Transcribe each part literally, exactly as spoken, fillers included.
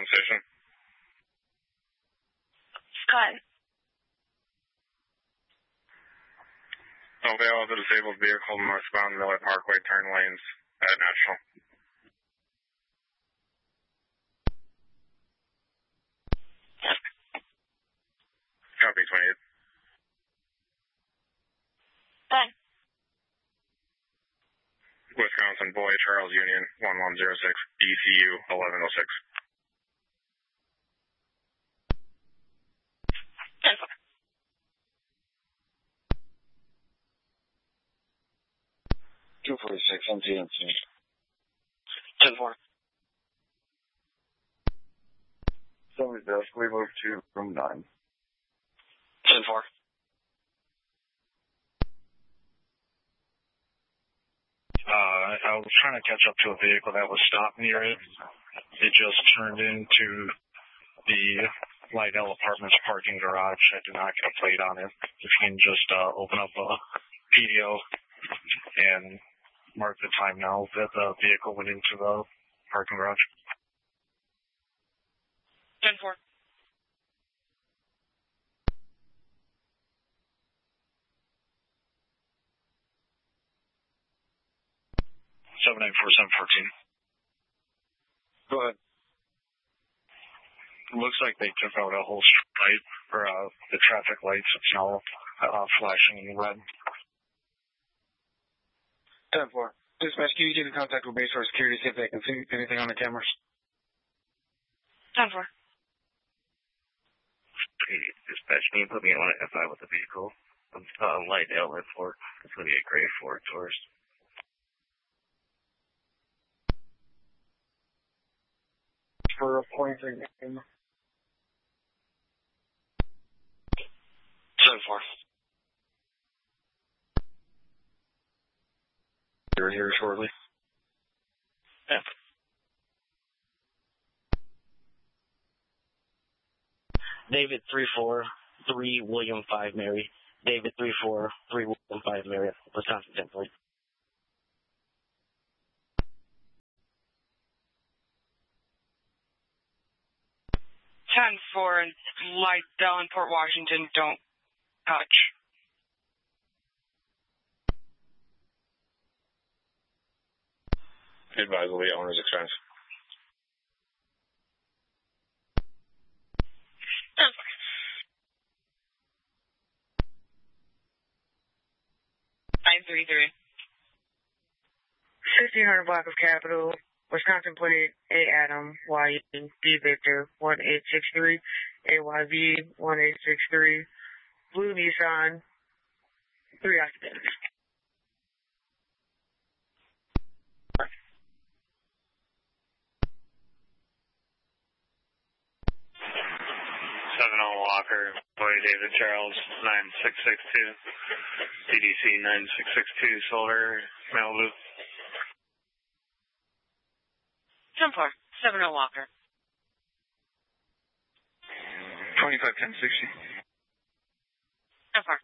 Ground Station. Scott. Avail of the disabled vehicle northbound Miller Parkway turn lanes at National. Copy twenty-eight. Done. Wisconsin Boy Charles Union one one zero six E C U eleven oh six. ten four. two forty-six on G M C. ten four. Somebody's desk, we move to room nine. ten four. Uh, I was trying to catch up to a vehicle that was stopped near it. It just turned into the Lydell Apartments parking garage. I did not get a plate on it. If you can just uh, open up a P D O and mark the time now that the vehicle went into the parking garage. ten four. seven eight four seven fourteen. Go ahead. Looks like they took out a whole stripe for uh, the traffic lights. It's now uh, flashing red. ten four. Dispatch, can you get in contact with Base Road Security, see if they can see anything on the cameras? ten four. Dispatch, can you put me on an F I with the vehicle? I'm uh, Lydell Airport. It's going to be a gray Ford Taurus. For appointing him. ten four. You're here shortly. Yeah. David three four three William five Mary. David three four three William five Mary. Wisconsin ten four. ten four and Lydell in Port Washington, don't touch. Advisedly, owner's expense. nine three three. fifteen hundred block of Capitol, Wisconsin plate A Adam, Y B Victor, one eight six three, A Y V, one eight six three, blue Nissan, three occupants. seven oh Walker, Boy David Charles, nine six six two, C D C nine six six two, Silver, Malibu. ten four. seven oh Walker. twenty-five ten sixty. ten four.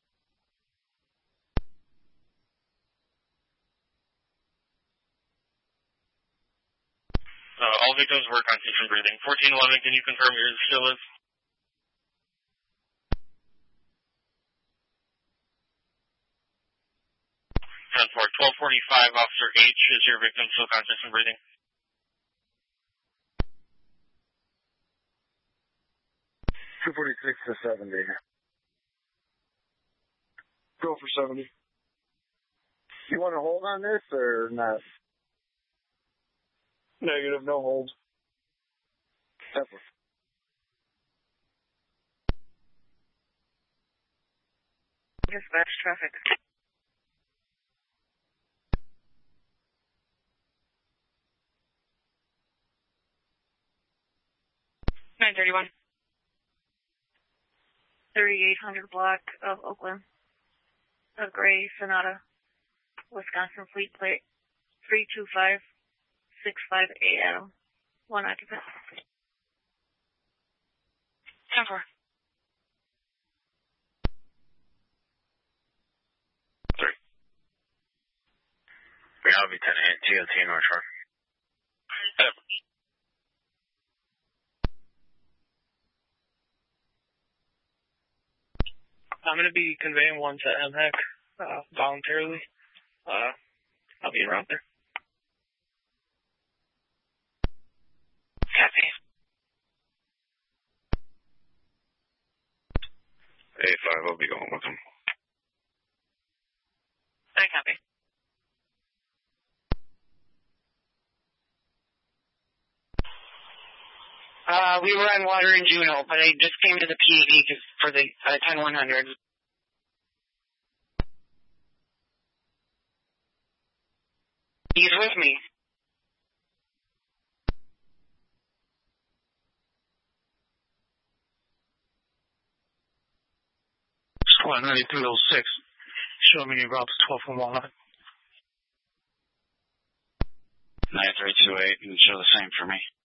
Uh, all victims were conscious and breathing. fourteen eleven, can you confirm your still is? ten four. twelve forty-five, Officer H, is your victim still conscious and breathing? two forty-six to seventy. Go for seventy. You want to hold on this or not? Negative, no hold. Separate. Dispatch traffic. nine thirty-one. thirty-eight hundred block of Oakland. A gray Sonata, Wisconsin fleet plate, three two five six five A Adam, one occupant. ten four. Three. We have Lieutenant T O T North Shore. I'm going to be conveying one to M H E C uh, voluntarily. Uh, I'll be around there. Copy. A five, I'll be going with him. I copy. Uh, we were on water in Juneau, but I just came to the P A V for the uh, ten one hundred. He's with me. Squad ninety-three oh six. Show me route to twelve from one line. nine three two eight, and show the same for me.